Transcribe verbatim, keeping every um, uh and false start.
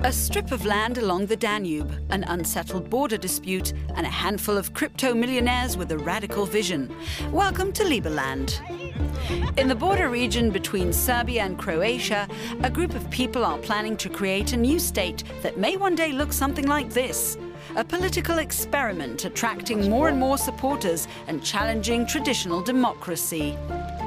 A strip of land along the Danube, an unsettled border dispute, and a handful of crypto millionaires with a radical vision. Welcome to Liberland. In the border region between Serbia and Croatia, a group of people are planning to create a new state that may one day look something like this. A political experiment attracting more and more supporters and challenging traditional democracy.